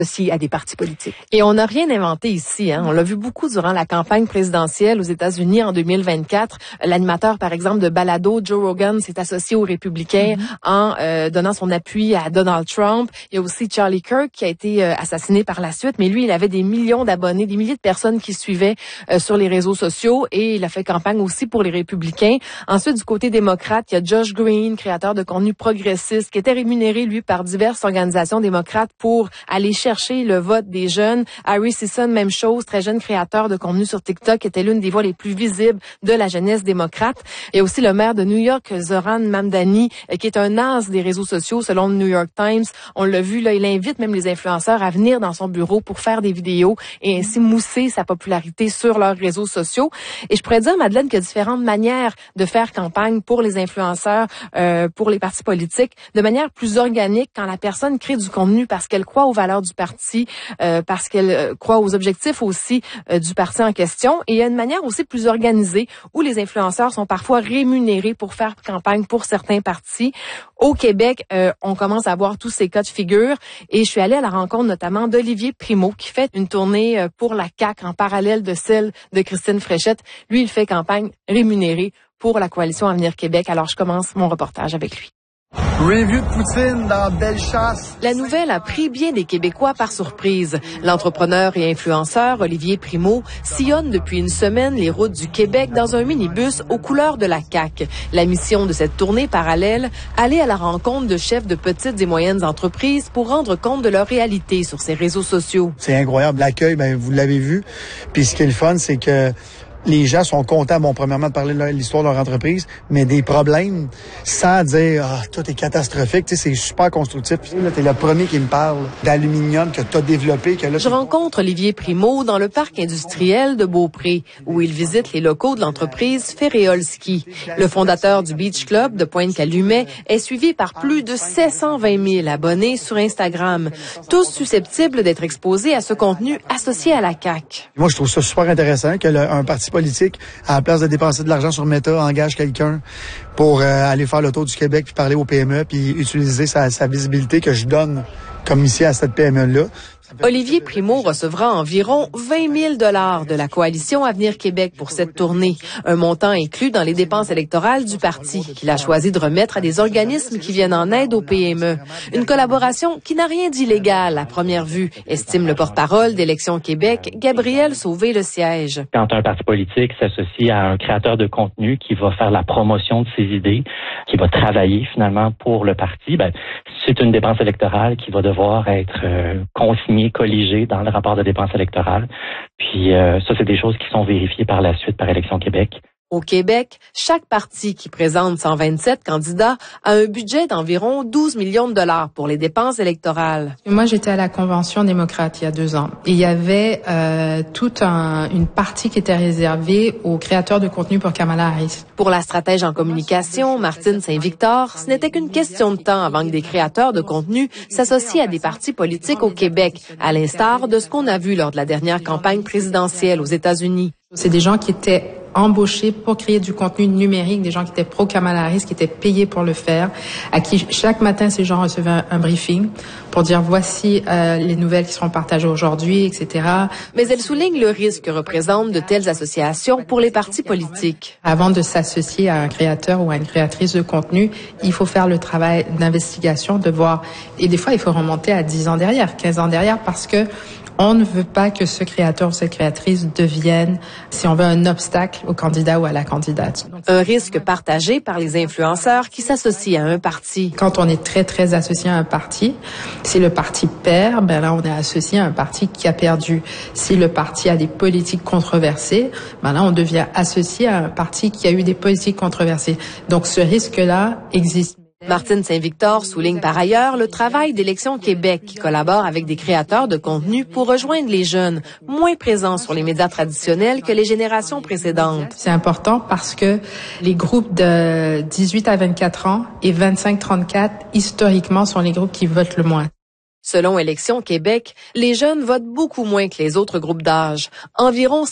associés à des partis politiques. Et on n'a rien inventé ici. On l'a vu beaucoup durant la campagne présidentielle aux États-Unis en 2024. L'animateur, par exemple, de balado, Joe Rogan, s'est associé aux républicains en donnant son appui à Donald Trump. Il y a aussi Charlie Kirk qui a été assassiné par la suite, mais lui, il avait des millions d'abonnés, des milliers de personnes qui suivaient sur les réseaux sociaux et il a fait campagne aussi pour les républicains. Ensuite, du côté démocrate, il y a Josh Green, créateur de contenu progressiste, qui était rémunéré, lui, par diverses organisations démocrates pour aller chercher le vote des jeunes. Harry Sisson, même chose, très jeune créateur de contenu sur TikTok, était l'une des voix les plus visibles de la jeunesse démocrate. Il y a aussi le maire de New York, Zoran Mamdani, qui est un as des réseaux sociaux, selon le New York Times. On l'a vu, là, il invite même les influenceurs à venir dans son bureau pour faire des vidéos et ainsi mousser sa popularité sur leurs réseaux sociaux. Et je pourrais dire, Madeleine, qu'il y a différentes manières de faire campagne pour les influenceurs, pour les partis politiques, de manière plus organique quand la personne crée du contenu parce qu'elle croit aux valeurs du parti, parce qu'elle croit aux objectifs aussi du parti en question. Et il y a une manière aussi plus organisée où les influenceurs sont parfois rémunérés pour faire campagne pour certains partis. Au Québec, on commence à voir tous ces cas de figure et je suis allée à la rencontre notamment d'Olivier Primo qui fait une tournée pour la CAQ en parallèle de celle de Christine Fréchette. Lui, il fait campagne rémunérée pour la coalition Avenir Québec. Alors, je commence mon reportage avec lui. Review de poutine dans Bellechasse. La nouvelle a pris bien des Québécois par surprise. L'entrepreneur et influenceur Olivier Primo sillonne depuis une semaine les routes du Québec dans un minibus aux couleurs de la CAQ. La mission de cette tournée parallèle, aller à la rencontre de chefs de petites et moyennes entreprises pour rendre compte de leur réalité sur ces réseaux sociaux. C'est incroyable. L'accueil, vous l'avez vu. Puis ce qui est le fun, c'est que les gens sont contents, premièrement, de parler de l'histoire de leur entreprise, mais des problèmes, sans dire « tout est catastrophique », c'est super constructif. Là, t'es le premier qui me parle d'aluminium que t'as développé. Que là, je rencontre Olivier Primo dans le parc industriel de Beaupré, où il visite les locaux de l'entreprise Ferréol Ski. Le fondateur du Beach Club de Pointe-Calumet est suivi par plus de 720 000 abonnés sur Instagram, tous susceptibles d'être exposés à ce contenu associé à la CAQ. Moi, je trouve ça super intéressant que un parti politique, à la place de dépenser de l'argent sur Meta, engage quelqu'un pour aller faire le tour du Québec puis parler aux PME puis utiliser sa visibilité que je donne comme ici à cette PME-là. Olivier Primo recevra environ 20 000 $ de la coalition Avenir Québec pour cette tournée, un montant inclus dans les dépenses électorales du parti qu'il a choisi de remettre à des organismes qui viennent en aide aux PME. Une collaboration qui n'a rien d'illégal à première vue, estime le porte-parole d'Élections Québec, Gabriel Sauvé-Lesiège. Quand un parti politique s'associe à un créateur de contenu qui va faire la promotion de ses idées, qui va travailler finalement pour le parti, c'est une dépense électorale qui va devoir être consignée, colligée dans le rapport de dépenses électorales. Puis ça, c'est des choses qui sont vérifiées par la suite par Élections Québec. Au Québec, chaque parti qui présente 127 candidats a un budget d'environ 12 millions de $ pour les dépenses électorales. Moi, j'étais à la Convention démocrate il y a 2 ans. Et il y avait toute une partie qui était réservée aux créateurs de contenu pour Kamala Harris. Pour la stratège en communication, Martine Saint-Victor, ce n'était qu'une question de temps avant que des créateurs de contenu s'associent à des partis politiques au Québec, à l'instar de ce qu'on a vu lors de la dernière campagne présidentielle aux États-Unis. C'est des gens qui étaient embauchés pour créer du contenu numérique, des gens qui étaient pro-Kamala Harris, qui étaient payés pour le faire, à qui chaque matin ces gens recevaient un briefing pour dire voici les nouvelles qui seront partagées aujourd'hui, etc. Mais elle souligne le risque que représentent de telles associations pour les partis politiques. Avant de s'associer à un créateur ou à une créatrice de contenu, il faut faire le travail d'investigation, de voir, et des fois il faut remonter à 10 ans derrière, 15 ans derrière, parce que on ne veut pas que ce créateur ou cette créatrice devienne, si on veut, un obstacle au candidat ou à la candidate. Un risque partagé par les influenceurs qui s'associent à un parti. Quand on est très, très associé à un parti, si le parti perd, là, on est associé à un parti qui a perdu. Si le parti a des politiques controversées, là, on devient associé à un parti qui a eu des politiques controversées. Donc, ce risque-là existe. Martine Saint-Victor souligne par ailleurs le travail d'Élections Québec qui collabore avec des créateurs de contenu pour rejoindre les jeunes, moins présents sur les médias traditionnels que les générations précédentes. C'est important parce que les groupes de 18 à 24 ans et 25-34, historiquement, sont les groupes qui votent le moins. Selon Élections Québec, les jeunes votent beaucoup moins que les autres groupes d'âge. Environ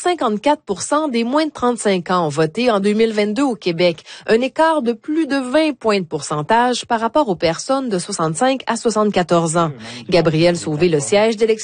54% des moins de 35 ans ont voté en 2022 au Québec, un écart de plus de 20 points de pourcentage par rapport aux personnes de 65 à 74 ans. Gabriel Sauvé-Lesiège d'Élections